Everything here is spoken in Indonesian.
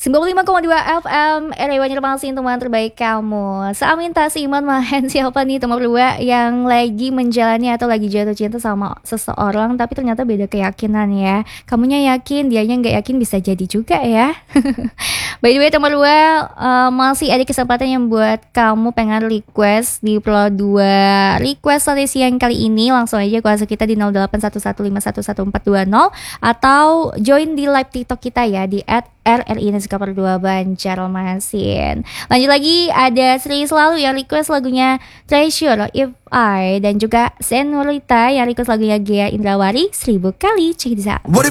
95,2 FM RW Banjarmasin, teman terbaik kamu. Seamin tak seiman mahen siapa nih teman berdua yang lagi menjalani atau lagi jatuh cinta sama seseorang tapi ternyata beda keyakinan ya. Kamunya yakin, dianya nggak yakin, bisa jadi juga ya. By the way teman berdua, masih ada kesempatan yang buat kamu pengen request di Pro 2 request sore siang kali ini. Langsung aja kuasa kita di 0811511420 atau join di live TikTok kita ya di @RRI Neskapar 2 Banjarmasin. Lanjut lagi, ada Sri Selalu yang request lagunya Treasure If I, dan juga Senorita yang request lagunya Gia Indrawari 1000 kali. Check this out.